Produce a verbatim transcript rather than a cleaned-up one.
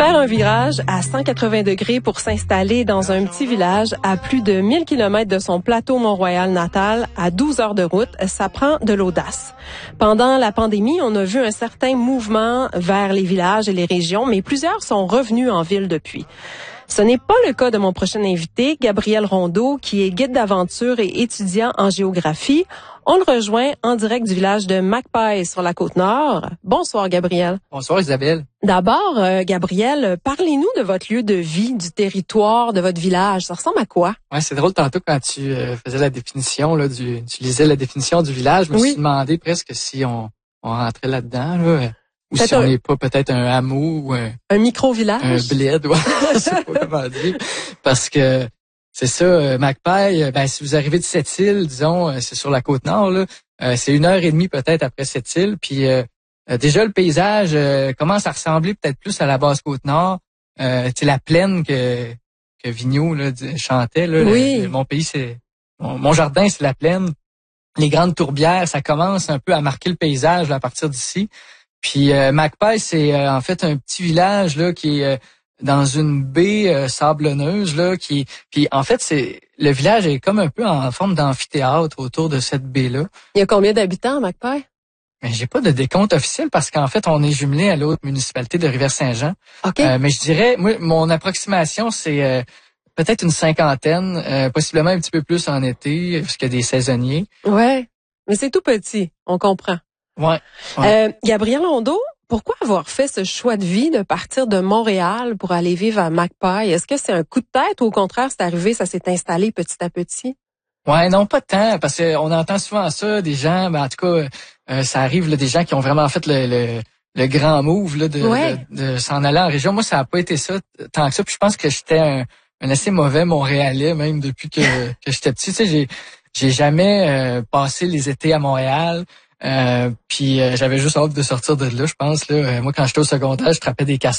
Faire un virage à cent quatre-vingts degrés pour s'installer dans un petit village à plus de mille kilomètres de son plateau Mont-Royal natal, à douze heures de route, ça prend de l'audace. Pendant la pandémie, on a vu un certain mouvement vers les villages et les régions, mais plusieurs sont revenus en ville depuis. Ce n'est pas le cas de mon prochain invité, Gabriel Rondeau, qui est guide d'aventure et étudiant en géographie. On le rejoint en direct du village de Macpail sur la Côte-Nord. Bonsoir, Gabriel. Bonsoir, Isabelle. D'abord, euh, Gabriel, parlez-nous de votre lieu de vie, du territoire, de votre village. Ça ressemble à quoi? Ouais, c'est drôle, tantôt quand tu euh, faisais la définition, là, du, tu lisais la définition du village, je me Oui. suis demandé presque si on, on rentrait là-dedans, là, ou Peut-être si on un- n'est pas peut-être un hameau ou un, Un micro-village? un bled, ouais, je sais pas comment dire. Parce que c'est ça, euh, Macpail, euh, ben, si vous arrivez de Sept-Îles, disons, euh, c'est sur la Côte-Nord, là, euh, c'est une heure et demie peut-être après Sept-Îles, puis euh, euh, déjà le paysage euh, commence à ressembler peut-être plus à la Basse-Côte-Nord, euh, tu sais, la plaine que que Vigneault là, dit- chantait, là, le- Oui. le- mon pays, c'est mon, mon jardin, c'est la plaine. Les grandes tourbières, ça commence un peu à marquer le paysage là, à partir d'ici. Puis euh, Macpail, c'est euh, en fait un petit village là qui est euh, dans une baie euh, sablonneuse là, qui puis en fait c'est le village est comme un peu en forme d'amphithéâtre autour de cette baie là. Il y a combien d'habitants à Macpail? Mais j'ai pas de décompte officiel parce qu'en fait on est jumelé à l'autre municipalité de Rivière-Saint-Jean. OK. Euh, mais je dirais, moi, mon approximation c'est euh, peut-être une cinquantaine, euh, possiblement un petit peu plus en été parce qu'il y a des saisonniers. Ouais. Mais c'est tout petit, on comprend. Ouais. ouais. Euh, Gabriel Rondeau, pourquoi avoir fait ce choix de vie de partir de Montréal pour aller vivre à Macpail? Est-ce que c'est un coup de tête ou au contraire, c'est arrivé, ça s'est installé petit à petit? Ouais, non, pas tant, parce qu'on entend souvent ça, des gens, ben, en tout cas, euh, ça arrive, là, des gens qui ont vraiment fait le, le, le grand move là, de, Ouais. de, de s'en aller en région. Moi, ça n'a pas été ça tant que ça. Puis je pense que j'étais un, un assez mauvais Montréalais, même depuis que, que j'étais petit. Tu sais, j'ai, j'ai jamais euh, passé les étés à Montréal. Euh, puis euh, j'avais juste hâte de sortir de là, je pense. Là. Euh, moi, quand j'étais au secondaire, je trappais des castors.